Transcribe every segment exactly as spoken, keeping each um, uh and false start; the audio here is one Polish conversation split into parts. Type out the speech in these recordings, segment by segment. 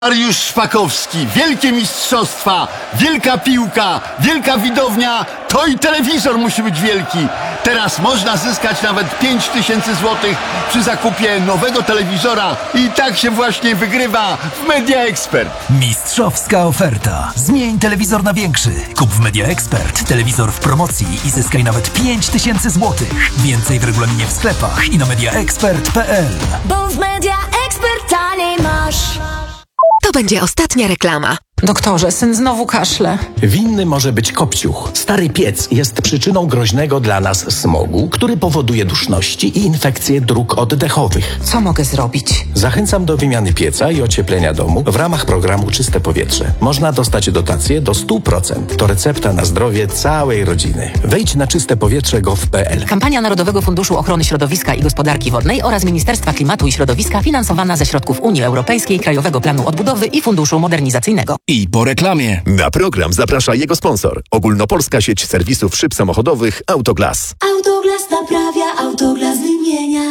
Mariusz Szpakowski, wielkie mistrzostwa, wielka piłka, wielka widownia, to i telewizor musi być wielki. Teraz można zyskać nawet pięć tysięcy złotych przy zakupie nowego telewizora i tak się właśnie wygrywa w Media Expert. Mistrzowska oferta. Zmień telewizor na większy. Kup w Media Expert telewizor w promocji i zyskaj nawet pięć tysięcy złotych. Więcej w regulaminie w sklepach i na media expert kropka p l. Bo w Media Expert taniej masz. To będzie ostatnia reklama. Doktorze, syn znowu kaszle. Winny może być kopciuch. Stary piec jest przyczyną groźnego dla nas smogu, który powoduje duszności i infekcje dróg oddechowych. Co mogę zrobić? Zachęcam do wymiany pieca i ocieplenia domu w ramach programu Czyste Powietrze. Można dostać dotację do stu procent. To recepta na zdrowie całej rodziny. Wejdź na czyste powietrze kropka gov kropka p l. Kampania Narodowego Funduszu Ochrony Środowiska i Gospodarki Wodnej oraz Ministerstwa Klimatu i Środowiska finansowana ze środków Unii Europejskiej, Krajowego Planu Odbudowy i Funduszu Modernizacyjnego. I po reklamie. Na program zaprasza jego sponsor. Ogólnopolska sieć serwisów szyb samochodowych Autoglas. Autoglas naprawia, Autoglas wymienia.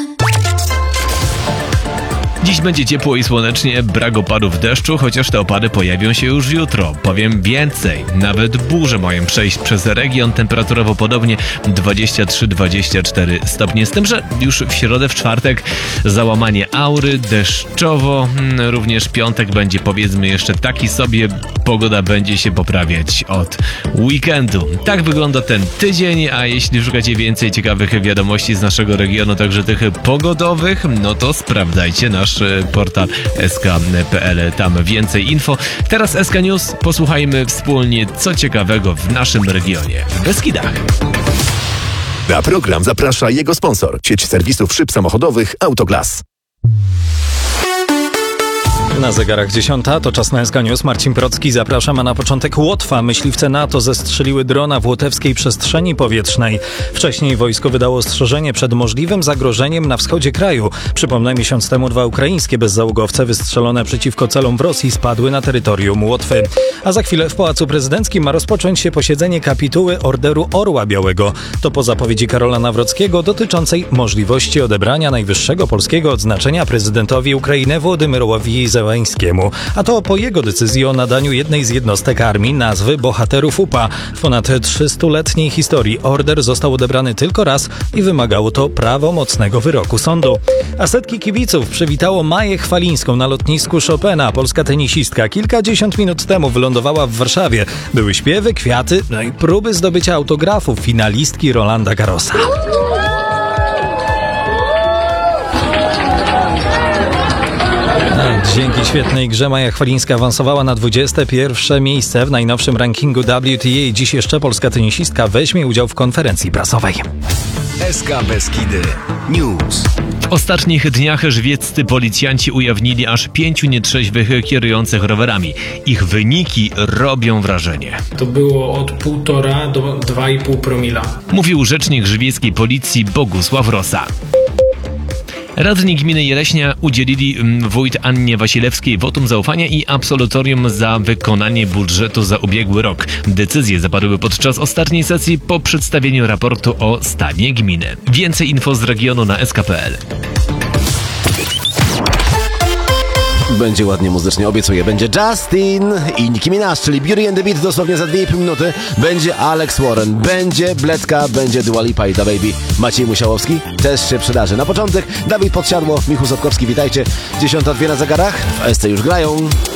Dziś będzie ciepło i słonecznie, brak opadów deszczu, chociaż te opady pojawią się już jutro. Powiem więcej, nawet burze mają przejść przez region, temperaturowo podobnie dwadzieścia trzy dwadzieścia cztery stopnie. Z tym, że już w środę, w czwartek załamanie aury, deszczowo, również piątek będzie powiedzmy jeszcze taki sobie, pogoda będzie się poprawiać od weekendu. Tak wygląda ten tydzień, a jeśli szukacie więcej ciekawych wiadomości z naszego regionu, także tych pogodowych, no to sprawdzajcie nasz portal s k kropka p l, tam więcej info. Teraz S K News, posłuchajmy wspólnie, co ciekawego w naszym regionie, w Beskidach. Na program zaprasza jego sponsor, sieć serwisów szyb samochodowych Autoglas. Na zegarach dziesiąta, to czas na S K News. Marcin Procki, zapraszam, a na początek Łotwa. Myśliwce NATO zestrzeliły drona w łotewskiej przestrzeni powietrznej. Wcześniej wojsko wydało ostrzeżenie przed możliwym zagrożeniem na wschodzie kraju. Przypomnę, miesiąc temu dwa ukraińskie bezzałogowce wystrzelone przeciwko celom w Rosji spadły na terytorium Łotwy. A za chwilę w Pałacu Prezydenckim ma rozpocząć się posiedzenie kapituły Orderu Orła Białego. To po zapowiedzi Karola Nawrockiego dotyczącej możliwości odebrania najwyższego polskiego odznaczenia prezydentowi Ukrainy Wołodymyrowi Zełenskiemu. A to po jego decyzji o nadaniu jednej z jednostek armii nazwy Bohaterów U P A. W ponad trzystuletniej historii order został odebrany tylko raz i wymagało to prawomocnego wyroku sądu. A setki kibiców przywitało Maję Chwalińską na lotnisku Chopina. Polska tenisistka kilkadziesiąt minut temu wylądowała w Warszawie. Były śpiewy, kwiaty, no i próby zdobycia autografu finalistki Rolanda Garrosa. Dzięki świetnej grze Maja Chwalińska awansowała na dwudzieste pierwsze miejsce w najnowszym rankingu W T A. Dziś jeszcze polska tenisistka weźmie udział w konferencji prasowej. S K Beskidy News. W ostatnich dniach żywieccy policjanci ujawnili aż pięciu nietrzeźwych kierujących rowerami. Ich wyniki robią wrażenie. To było od półtora do dwa i pół promila. Mówił rzecznik żywieckiej policji Bogusław Rosa. Radni gminy Jeleśnia udzielili wójt Annie Wasilewskiej wotum zaufania i absolutorium za wykonanie budżetu za ubiegły rok. Decyzje zapadły podczas ostatniej sesji po przedstawieniu raportu o stanie gminy. Więcej info z regionu na s k kropka p l. Będzie ładnie muzycznie, obiecuję. Będzie Justin i Nicki Minaj, czyli Beauty and the Beat dosłownie za dwie i pół minuty. Będzie Alex Warren, będzie Bledka, będzie Dua Lipa i Da Baby. Maciej Musiałowski też się przydarzy. Na początek Dawid Podsiadło, Michał Sotkowski, witajcie. Dziesiąta dwie na zegarach, w S C już grają.